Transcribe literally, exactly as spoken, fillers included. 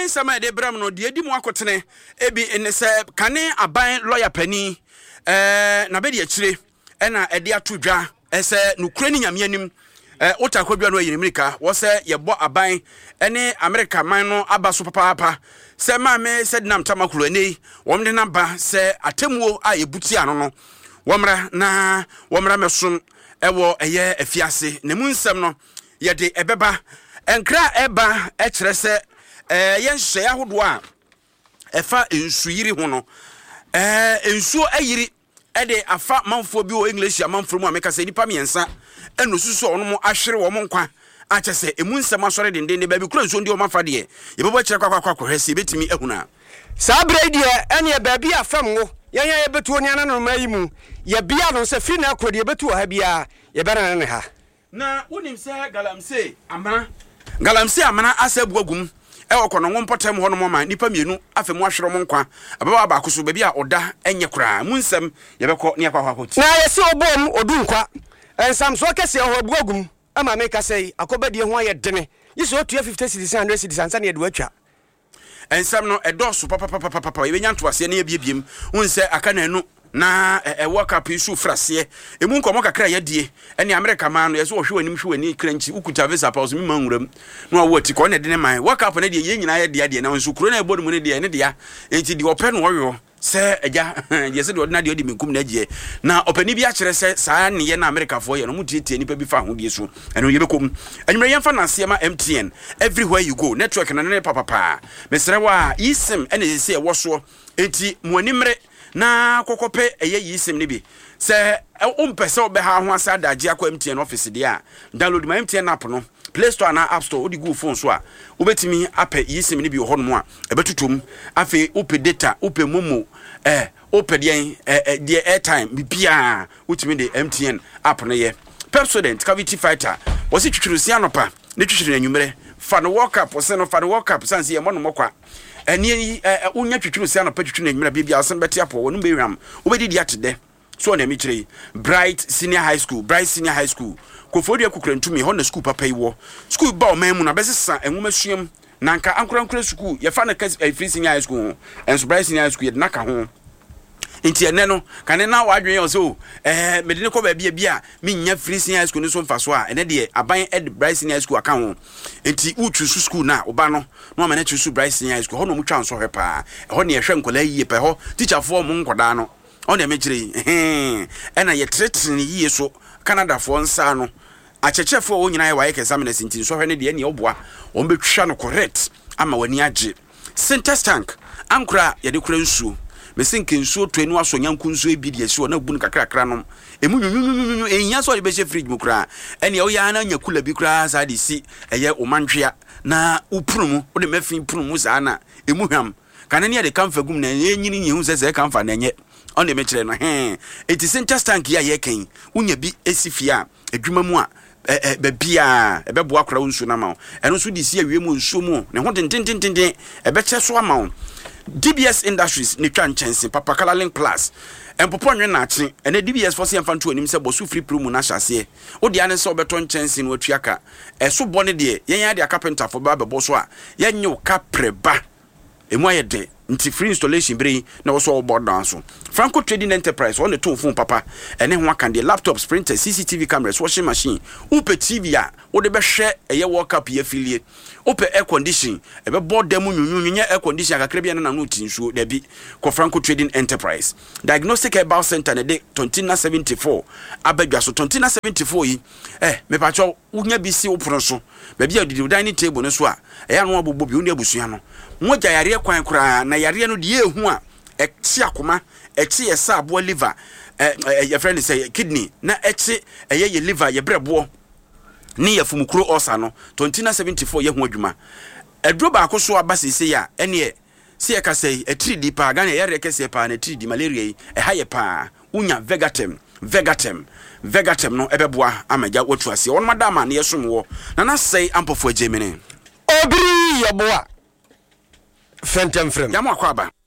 Aban sama de bram no de di mu akotene ebi ene se kane aban lawyer pani eh na be de akire e na e de atodwa ese nukure ni nyame anim eh otakwadwa no yirimrika wo se yebo aban ene America man no abaso papa papa se ma me se dinam tamakuru ene wom de na ba se atemuo a yebuti ano no womra na womra mesom ewo eye afiase ne mu nsem no ye de ebeba enkra eba e kire se eh yen hye ahodo a efa ensuyiri ho no eh ensuo ayiri e de afa manfo bi o English ya manfo mu ameka se nipa miensa eno susu ono mo ahwere wo mo nkwa ache se emu nsem asore denden de ba bi kura nsuo ndi o mafa de ye bebo kire kwakwa kwakwa hwese betimi ehuna sabre de ene ba bi afam wo yen ya betu oniana no mayi mu ye bia no se fi na akodi betu ha bia ye bera ne ha na wonim se galamse amana galamse amana asabu agum e wokono ngompotem ho no mama nipa mienu afemu ahwere mo nkwa ababa ba koso ba bia oda enye kura mu nsem ye bekọ ne akwa akwa na ye se obom odu nkwa ensam so kese ho abu agum ama me ka sei akobadie ho aye dene yiso otua fifty cities one hundred cities ansa ne edu atwa ensam no edoso papa papa papa papa ye nyanto ase ne ebiebiem unse aka na enu na e waka pisu frase emu nkomo kakra ye die ene America man no ye so hwe wanim hwe wani kranchi ukuta visa pa so mi manwuram no awoti ko ne de ne man waka pa ne de ye nyina ye de de na nso kuro na ebodu mu ne de ne de ya enti de ope no wo se eja ye se de odina de odi minkum na gie na opani bi a kire se saa ne ye na America fo ye no mutietie nipa bi fa ho die so eno ye bekom anwere ye mfa na se ma M T N everywhere you go network na ne papa pa mesere wa isim ene se ye wo so enti mu animre na kokope eye yisim ne bi se umpese obeha ho asa daje akwa M T N office dia download my M T N app no Play Store na App Store odi go phone so a ubetimi ape yisim ne bi ho no a ebetutum afi upe data upe momo eh upe de eh de airtime bibia utimi de M T N app no ye Pepsodent cavity fighter wasi twitwiru si anopa ne twitwiru anwumere fa no work up wose no fa no work up sanse ye mo no mokwa eni unya twitwiru si anopa twitwiru anwumere bibia asem beti apo wonu bewam obedi di atede so na mi kire Bright Senior High School Bright Senior High School Kofodi akukrantu ho na school papa iwo school ba o man mu na besesa enwuma suam na nka ankorankora school ye fa na free senior high school enso Bright Senior High School ye naka ho enti ene no kane na wadwen yo so eh medine ko ba bia bia menya free senior high school ni so mfa so a ene de aban ed Bright Senior High School aka ho enti utu school na oba no no ma na tu Bright Senior High School ho no mutwa nso hwe pa ho ne ehwe nkola yiye pe ho teacher for mu nkoda no on de mekire eh ena ye tretre yiye so Canada for nsa no achechefo wo nyina ye wa examiners nti so hwe ne de ne oboa on betwa no correct ama wani age center tank ankura ye de kura nsuo mesinke nsuo to enu aso nyanku nsuo ebi de hye na bunu kakra kakra no emu nyunyunyunyu enya so de be hye fridge mu kura ene o ya na nyakula bi kura za de si eye o mantwea na upunumu o de mafin punumu za na emu hwam kana ne de kamfa gum na enyini nyehu sese kamfa na nye on de me kire no he eti center tank ya ye kan unya bi esifia adwuma mu a eh be bia e be boa kora nsu na ma eno so di si awie mu nsu mu ne ho tentententen e be che so ama D B S Industries ni twa nchense papa kala link plus empopo nwe na achi ene D B S for se mfanto anim se bosu free promo na hyase wo de ane se obeto nchense no atuaka eso bone de yen ya de carpenter for ba be boso a yen nyu kapreba emu ayede nti free installation bri na wo so board down so Franco Trading Enterprise on the two phone papa ene ho aka de laptops printers C C T V cameras washing machine upe T V a wo de be hwe eye work up ye filie upe air condition e be board dem nyunyunya air condition akakra bia na no tinsuo da bi ko Franco Trading Enterprise Diagnostic Herbal Center ne de Tontina seventy-four abadwa so Tontina seventy-four yi eh me pa cho unya bi si oporo so ba bia di dining table no so a e ya no abobbo bi uni abusua no moja yare kwan kura na yare no de ehu a ekti akoma ekti yesa abo liver eh your friend say kidney na ekti eye ye liver ye brebo ni ya fumukuro osa no Tontina seventy-four ye ho adwuma aduro ba akoso aba sese ya ene se ye ka say e three D pa ga na yare kese pa na three D malaria yi e ha ye pa unya Vegatem Vegatem Vegatem no ebeboa amaja wotu ase won madama na yesom wo na na say ampofo agemene obiri yeboa fentem frem ya mo akwaba